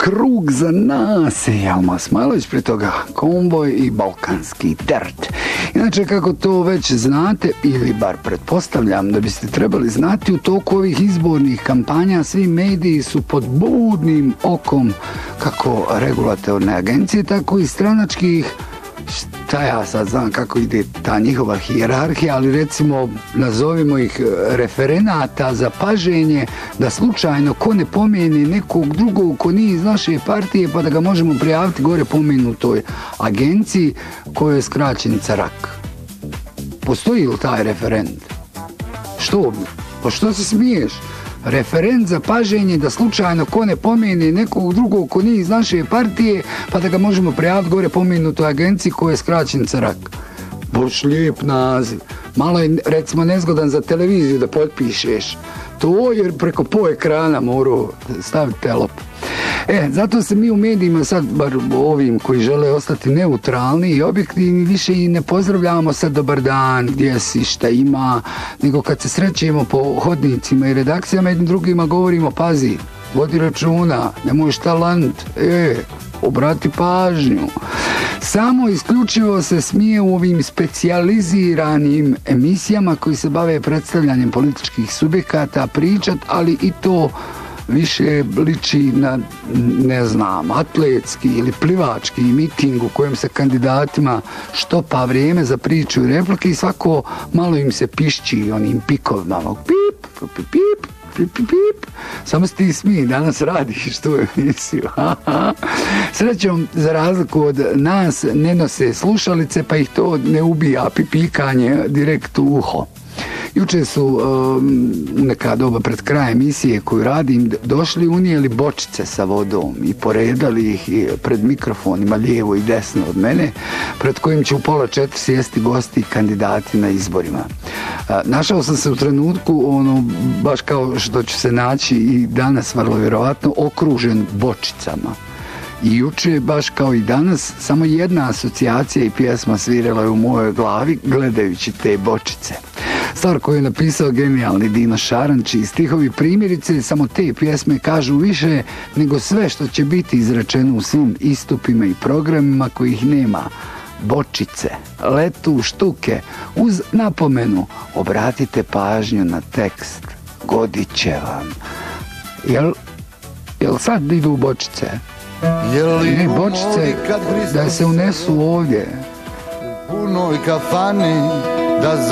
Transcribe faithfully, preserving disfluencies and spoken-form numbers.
Krug za nas, Jalma Smajlović, prije toga Komboj i Balkanski tert. Inače, kako to već znate, ili bar pretpostavljam da biste trebali znati, u toku ovih izbornih kampanja svi mediji su pod budnim okom kako regulatorne agencije, tako i stranačkih. Šta ja sad znam kako ide ta njihova hijerarhija, ali recimo nazovimo ih referenata za paženje, da slučajno ko ne pomeni nekog drugog ko nije iz naše partije, pa da ga možemo prijaviti gore pomenutoj agenciji kojoj je skraćenica R A K. Postoji li taj referent? Što? Pa što se smiješ? Referent za paženje da slučajno ko ne pomeni nekog drugog ko nije iz naše partije, pa da ga možemo prijaviti gore pomenutoj agenciji koja je skraćenica R A K. Boš lijep naziv. Malo je recimo nezgodan za televiziju da potpišeš to, jer preko po ekrana morao staviti telop. E, zato se mi u medijima sad, bar ovim koji žele ostati neutralni i objektivni, više i ne pozdravljamo sad dobar dan, gdje si, šta ima, nego kad se srećemo po hodnicima i redakcijama, jednim drugima govorimo, pazi, vodi računa, nemoj štalant, e, obrati pažnju. Samo isključivo se smije u ovim specijaliziranim emisijama koji se bave predstavljanjem političkih subjekata pričat, ali i to više liči na, ne znam, atletski ili plivački miting u kojem se kandidatima štopa vrijeme za priču i replike i svako malo im se pišći onim pikovima, pip, pip, pip, pip, pip, pip. Samo se ti smiji, danas radiš tu emisiju. Srećom, za razliku od nas, ne nose slušalice, pa ih to ne ubija pipikanje direkt u uho. Juče su um, neka doba pred krajem emisije koju radim došli, unijeli bočice sa vodom i poredali ih pred mikrofonima lijevo i desno od mene, pred kojim će u pola četiri sjesti gosti i kandidati na izborima. A, našao sam se u trenutku, ono, baš kao što ću se naći i danas vrlo vjerovatno, okružen bočicama. I juče, baš kao i danas, samo jedna asocijacija i pjesma svirala je u mojoj glavi gledajući te bočice. Stvar koju je napisao genijalni Dino Šaranč i stihovi primjerice, samo te pjesme kažu više nego sve što će biti izrečeno u svim istupima i programima kojih nema. Bočice, letu štuke, uz napomenu, obratite pažnju na tekst, godit će vam. Jel, jel sad idu bočice? Ne, bočice da se unesu ovdje. U punoj kafani da